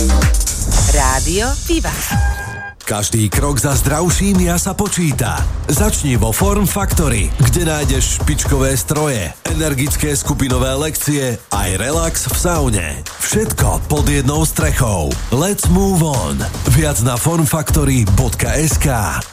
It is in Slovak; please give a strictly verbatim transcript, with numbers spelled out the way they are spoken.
Rádio Viva. Každý krok za zdravším ja sa počíta. Začni vo Form Factory, kde nájdeš špičkové stroje, energické skupinové lekcie aj relax v saune. Všetko pod jednou strechou. Let's move on. Viac na formfactory bodka es ká.